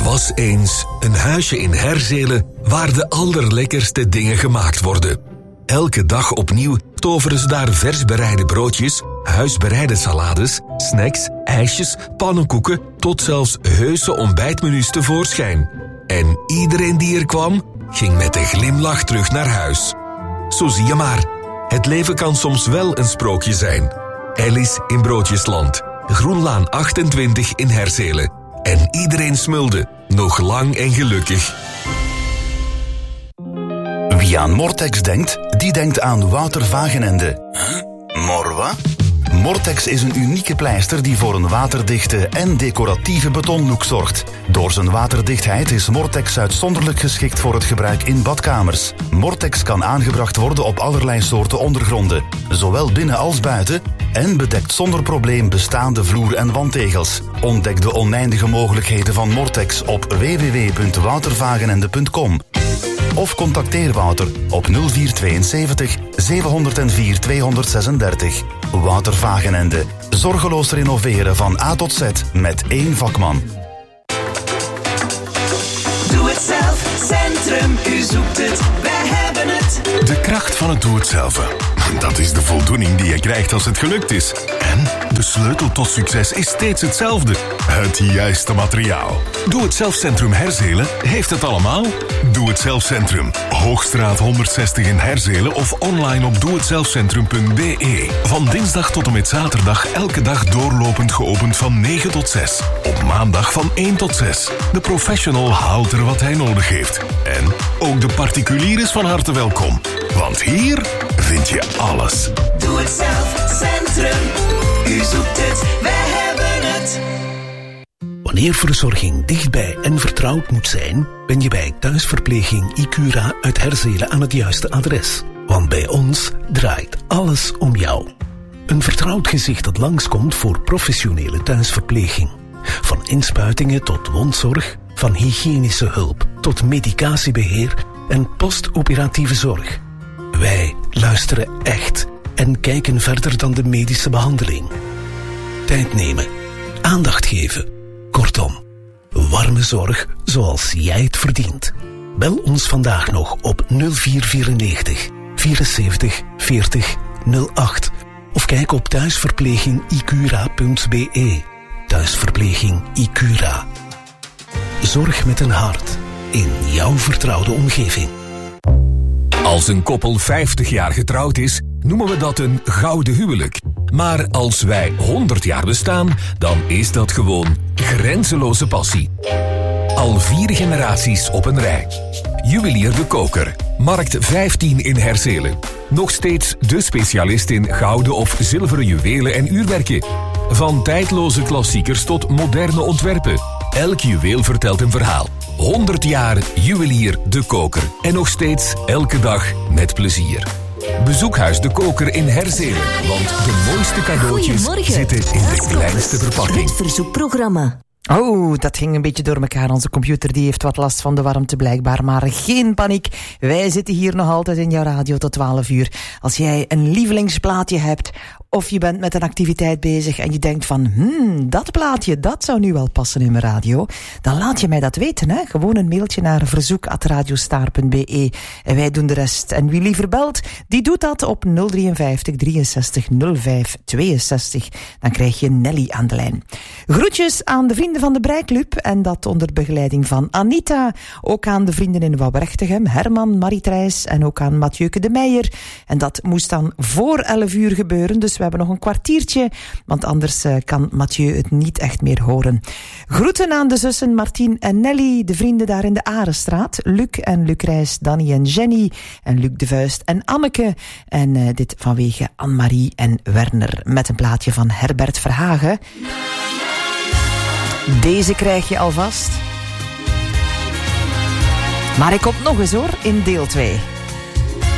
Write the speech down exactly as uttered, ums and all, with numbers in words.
was eens een huisje in Herzelen waar de allerlekkerste dingen gemaakt worden. Elke dag opnieuw toveren ze daar vers bereide broodjes, huisbereide salades, snacks, ijsjes, pannenkoeken tot zelfs heuse ontbijtmenu's tevoorschijn. En iedereen die er kwam, ging met een glimlach terug naar huis. Zo zie je maar, het leven kan soms wel een sprookje zijn. Alice in Broodjesland, Groenlaan achtentwintig in Herzelen. En iedereen smulde, nog lang en gelukkig. Wie aan Mortex denkt, die denkt aan Wouter Vagenende. Huh? Mor wat? Mortex is een unieke pleister die voor een waterdichte en decoratieve betonlook zorgt. Door zijn waterdichtheid is Mortex uitzonderlijk geschikt voor het gebruik in badkamers. Mortex kan aangebracht worden op allerlei soorten ondergronden, zowel binnen als buiten, en bedekt zonder probleem bestaande vloer- en wandtegels. Ontdek de oneindige mogelijkheden van Mortex op w w w punt woutervagenende punt com. Of contacteer Wouter op nul vier tweeënzeventig zevenhonderdvier tweehonderdzesendertig. Wouter Vagenende. Zorgeloos renoveren van A tot Z met één vakman. Doe het zelf, Centrum, u zoekt het, wij hebben het. De kracht van het doe-het-zelf. Dat is de voldoening die je krijgt als het gelukt is. En de sleutel tot succes is steeds hetzelfde. Het juiste materiaal. Doe-het-zelf Centrum Herzelen heeft het allemaal. Doe-het-zelf Centrum. Hoogstraat honderdzestig in Herzelen of online op doe het zelf centrum punt b e. Van dinsdag tot en met zaterdag elke dag doorlopend geopend van negen tot zes. Op maandag van één tot zes. De professional haalt er wat hij nodig heeft. En ook de particulier is van harte welkom. Want hier vind je alles. Doe het zelf, Centrum. U zoekt het, wij hebben het. Wanneer verzorging dichtbij en vertrouwd moet zijn, ben je bij thuisverpleging Icura uit Herzelen aan het juiste adres. Want bij ons draait alles om jou. Een vertrouwd gezicht dat langskomt voor professionele thuisverpleging. Van inspuitingen tot wondzorg, van hygiënische hulp tot medicatiebeheer en postoperatieve zorg. Wij luisteren echt en kijken verder dan de medische behandeling. Tijd nemen, aandacht geven. Kortom, warme zorg zoals jij het verdient. Bel ons vandaag nog op nul vier vierennegentig vierenzeventig veertig nul acht of kijk op thuisverpleging icura punt b e. Thuisverpleging Icura. Zorg met een hart in jouw vertrouwde omgeving. Als een koppel vijftig jaar getrouwd is, noemen we dat een gouden huwelijk. Maar als wij honderd jaar bestaan, dan is dat gewoon grenzeloze passie. Al vier generaties op een rij. Juwelier de Koker, Markt vijftien in Herzelen. Nog steeds de specialist in gouden of zilveren juwelen en uurwerken. Van tijdloze klassiekers tot moderne ontwerpen. Elk juweel vertelt een verhaal. honderd jaar Juwelier de Koker. En nog steeds elke dag met plezier. Bezoek Huis de Koker in Herzelen. Want de mooiste cadeautjes zitten in de kleinste verpakking. Het verzoekprogramma. Oh, dat ging een beetje door elkaar. Onze computer die heeft wat last van de warmte blijkbaar. Maar geen paniek. Wij zitten hier nog altijd in jouw radio tot twaalf uur. Als jij een lievelingsplaatje hebt of je bent met een activiteit bezig en je denkt van, hmm, dat plaatje, dat zou nu wel passen in mijn radio, dan laat je mij dat weten, hè. Gewoon een mailtje naar verzoek at radiostar punt b e en wij doen de rest. En wie liever belt, die doet dat op nul drieënvijftig drieënzestig nul vijf tweeënzestig. Dan krijg je Nelly aan de lijn. Groetjes aan de vrienden van de Breiklub en dat onder begeleiding van Anita. Ook aan de vrienden in Wouwberchtegem, Herman, Marie-Thrijs en ook aan Mathieuke de Meijer. En dat moest dan voor elf uur gebeuren, dus we hebben nog een kwartiertje, want anders uh, kan Mathieu het niet echt meer horen. Groeten aan de zussen Martien en Nelly, de vrienden daar in de Arenstraat. Luc en Luc Rijs, Danny en Jenny en Luc de Vuist en Anneke. En uh, dit vanwege Anne-Marie en Werner met een plaatje van Herbert Verhagen. Deze krijg je alvast. Maar ik kom nog eens hoor, in deel twee.